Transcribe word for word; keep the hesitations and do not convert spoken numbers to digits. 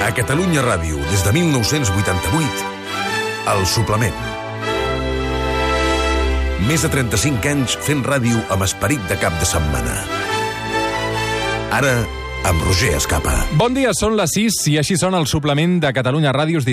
A Catalunya Ràdio, des de mil nou-cents vuitanta-vuit, El Suplement. Més de trenta-cinc anys fent ràdio amb esperit de cap de setmana. Ara, amb Roger Escapa. Bon dia, són les sis i així sona El Suplement de Catalunya Ràdio.